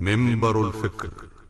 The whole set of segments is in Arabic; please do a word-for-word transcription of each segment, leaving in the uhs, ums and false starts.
منبر الفكر.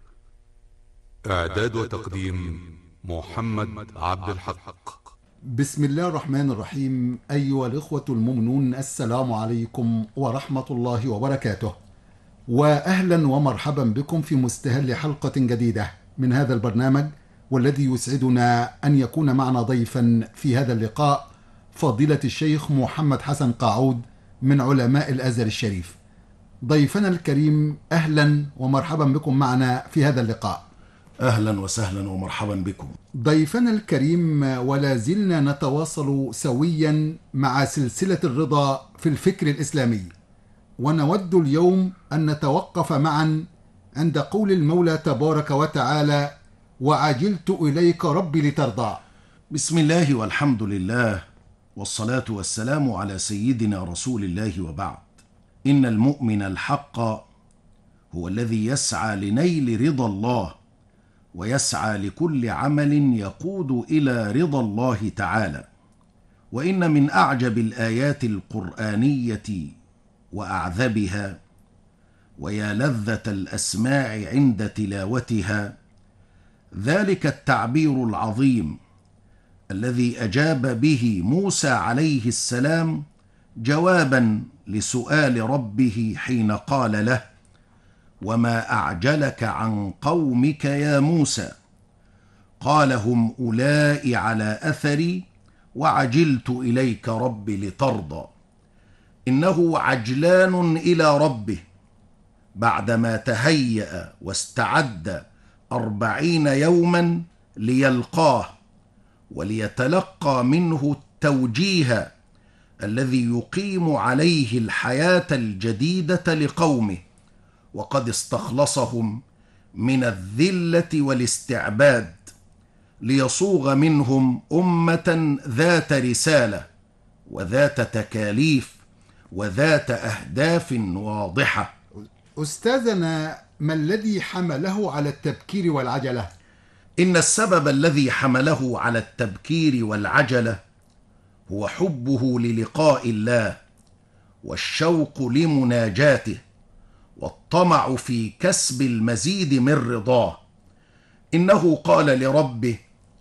إعداد وتقديم محمد عبد الحق. بسم الله الرحمن الرحيم. أيها الإخوة المؤمنون، السلام عليكم ورحمة الله وبركاته، وأهلا ومرحبا بكم في مستهل حلقة جديدة من هذا البرنامج، والذي يسعدنا أن يكون معنا ضيفا في هذا اللقاء فضيلة الشيخ محمد حسن قاعود من علماء الأزهر الشريف. ضيفنا الكريم، أهلا ومرحبا بكم معنا في هذا اللقاء. أهلا وسهلا ومرحبا بكم. ضيفنا الكريم، ولا زلنا نتواصل سويا مع سلسلة الرضا في الفكر الإسلامي، ونود اليوم أن نتوقف معا عند قول المولى تبارك وتعالى: وعجلت إليك ربي لترضى. بسم الله والحمد لله، والصلاة والسلام على سيدنا رسول الله، وبعد. إن المؤمن الحق هو الذي يسعى لنيل رضا الله، ويسعى لكل عمل يقود إلى رضا الله تعالى. وإن من أعجب الآيات القرآنية وأعذبها، ويا لذة الأسماع عند تلاوتها، ذلك التعبير العظيم الذي أجاب به موسى عليه السلام جوابا لسؤال ربه حين قال له: وما أعجلك عن قومك يا موسى؟ قال: هم أولئك على أثري وعجلت إليك رب لترضى. إنه عجلان إلى ربه بعدما تهيأ واستعد أربعين يوما ليلقاه وليتلقى منه التوجيه الذي يقيم عليه الحياة الجديدة لقومه، وقد استخلصهم من الذلة والاستعباد ليصوغ منهم أمة ذات رسالة وذات تكاليف وذات أهداف واضحة. أستاذنا، ما الذي حمله على التبكير والعجلة؟ إن السبب الذي حمله على التبكير والعجلة هو حبه للقاء الله، والشوق لمناجاته، والطمع في كسب المزيد من رضاه. إنه قال لربه: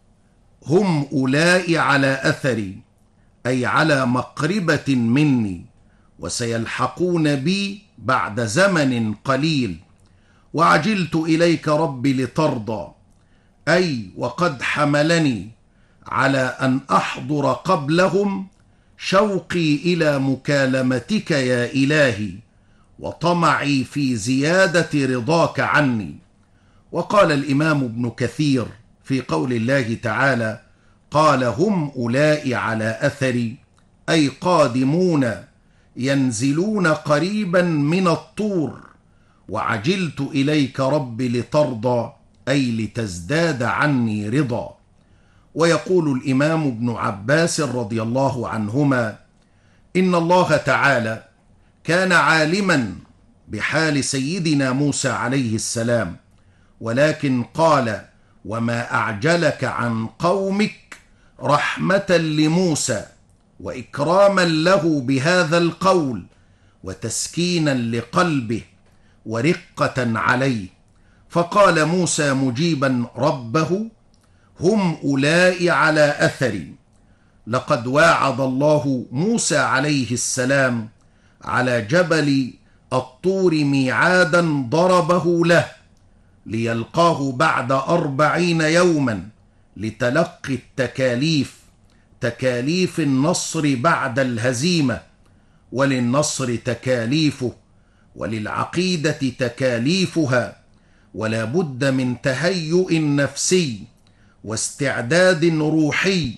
هم أولئك على أثري، أي على مقربة مني، وسيلحقون بي بعد زمن قليل. وعجلت إليك ربي لترضى، أي وقد حملني على أن أحضر قبلهم شوقي إلى مكالمتك يا إلهي، وطمعي في زيادة رضاك عني. وقال الإمام ابن كثير في قول الله تعالى: قال: هم أولئك على أثري، أي قادمون ينزلون قريبا من الطور. وعجلت إليك رب لترضى، أي لتزداد عني رضا. ويقول الإمام ابن عباس رضي الله عنهما: إن الله تعالى كان عالما بحال سيدنا موسى عليه السلام، ولكن قال: وما أعجلك عن قومك، رحمة لموسى وإكراما له بهذا القول، وتسكينا لقلبه ورقة عليه. فقال موسى مجيبا ربه: هم أولئك على أثري. لقد واعد الله موسى عليه السلام على جبل الطور ميعادا ضربه له ليلقاه بعد أربعين يوما لتلقي التكاليف، تكاليف النصر بعد الهزيمة. وللنصر تكاليفه، وللعقيدة تكاليفها، ولا بد من تهيؤ نفسي واستعداد روحي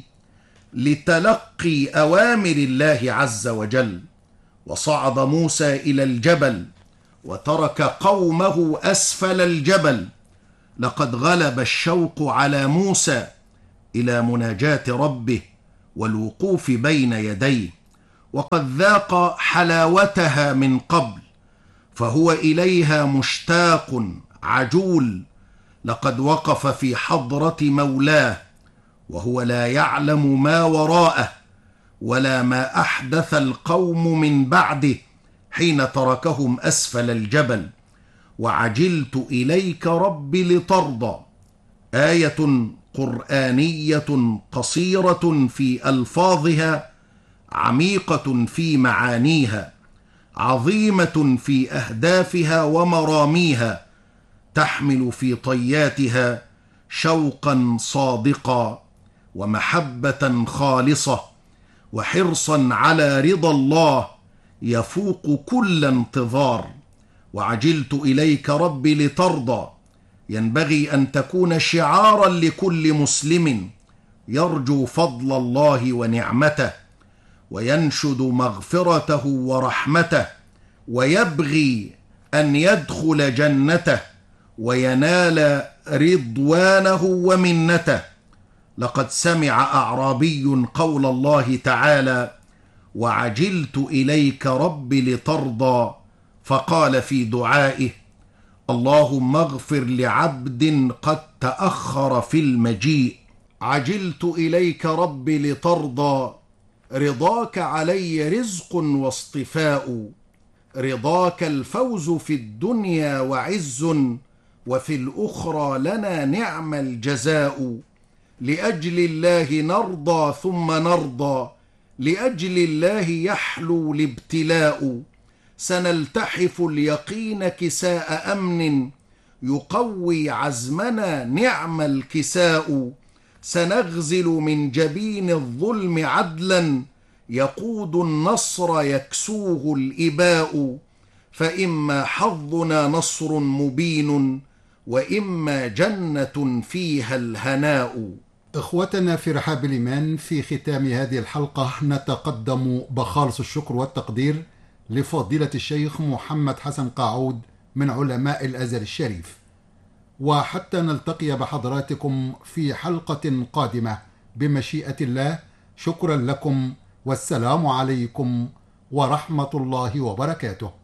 لتلقي أوامر الله عز وجل. وصعد موسى إلى الجبل وترك قومه أسفل الجبل. لقد غلب الشوق على موسى إلى مناجاة ربه والوقوف بين يديه، وقد ذاق حلاوتها من قبل، فهو إليها مشتاق عجول. لقد وقف في حضرة مولاه وهو لا يعلم ما وراءه ولا ما أحدث القوم من بعده حين تركهم أسفل الجبل. وعجلت إليك رب لترضى، آية قرآنية قصيرة في ألفاظها، عميقة في معانيها، عظيمة في أهدافها ومراميها، تحمل في طياتها شوقا صادقا ومحبة خالصة وحرصا على رضا الله يفوق كل انتظار. وعجلت إليك رب لترضى ينبغي أن تكون شعارا لكل مسلم يرجو فضل الله ونعمته، وينشد مغفرته ورحمته، ويبغي أن يدخل جنته وينال رضوانه ومنته. لقد سمع أعرابي قول الله تعالى: وعجلت إليك رب لترضى، فقال في دعائه: اللهم اغفر لعبد قد تأخر في المجيء. عجلت إليك رب لترضى، رضاك علي رزق واصطفاء، رضاك الفوز في الدنيا وعز، وفي الأخرى لنا نعم الجزاء. لأجل الله نرضى ثم نرضى، لأجل الله يحلو الابتلاء. سنلتحف اليقين كساء أمن، يقوي عزمنا نعم الكساء. سنغزل من جبين الظلم عدلا، يقود النصر يكسوه الإباء. فإما حظنا نصر مبين، وإما جنة فيها الهناء. إخوتنا في رحاب الإيمان، في ختام هذه الحلقة نتقدم بخالص الشكر والتقدير لفضيلة الشيخ محمد حسن قاعود من علماء الأزهر الشريف، وحتى نلتقي بحضراتكم في حلقة قادمة بمشيئة الله، شكرا لكم، والسلام عليكم ورحمة الله وبركاته.